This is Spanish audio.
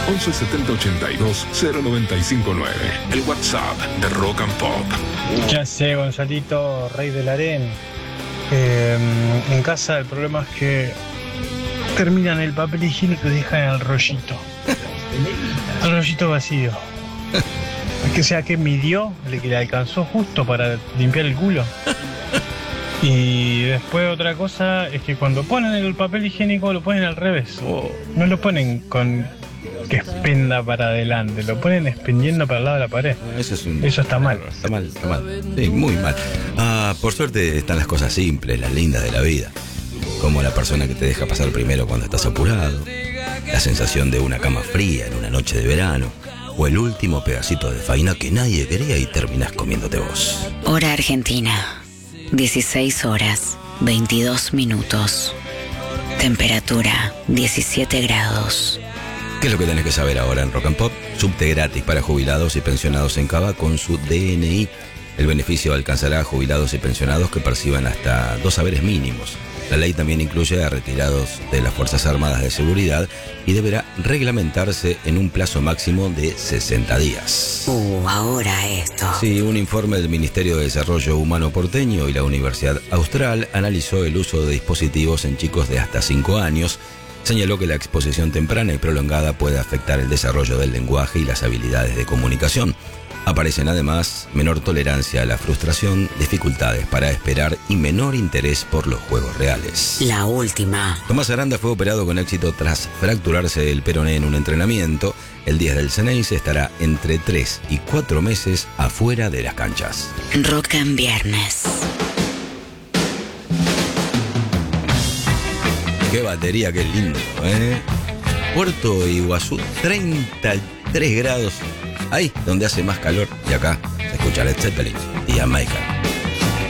11 70 82 0959. El WhatsApp de Rock and Pop. Ya sé, Gonzalito, rey del harén. En casa el problema es que terminan el papel higiénico y dejan el rollito. El rollito vacío. Que sea que midió, que le alcanzó justo para limpiar el culo. Y después otra cosa es que cuando ponen el papel higiénico lo ponen al revés. No lo ponen con que expenda para adelante, lo ponen expendiendo para el lado de la pared. Eso está mal. Está mal. Sí, muy mal. Por suerte están las cosas simples, las lindas de la vida. Como la persona que te deja pasar primero cuando estás apurado, la sensación de una cama fría en una noche de verano, o el último pedacito de faina que nadie quería y terminás comiéndote vos. Hora Argentina, 16 horas, 22 minutos. Temperatura, 17 grados. ¿Qué es lo que tenés que saber ahora en Rock and Pop? Subte gratis para jubilados y pensionados en Cava con su DNI. El beneficio alcanzará a jubilados y pensionados que perciban hasta 2 saberes mínimos. La ley también incluye a retirados de las Fuerzas Armadas de Seguridad y deberá reglamentarse en un plazo máximo de 60 días. Ahora esto. Sí, un informe del Ministerio de Desarrollo Humano porteño y la Universidad Austral analizó el uso de dispositivos en chicos de hasta 5 años. Señaló que la exposición temprana y prolongada puede afectar el desarrollo del lenguaje y las habilidades de comunicación. Aparecen además menor tolerancia a la frustración, dificultades para esperar y menor interés por los juegos reales. La última. Tomás Aranda fue operado con éxito tras fracturarse el peroné en un entrenamiento. El 10 del Ceneice estará entre 3 y 4 meses afuera de las canchas. Rock en viernes. Qué batería, qué lindo, ¿eh? Puerto Iguazú, 33 grados. Ahí donde hace más calor. Y acá se escucha Led Zeppelin y Jamaica.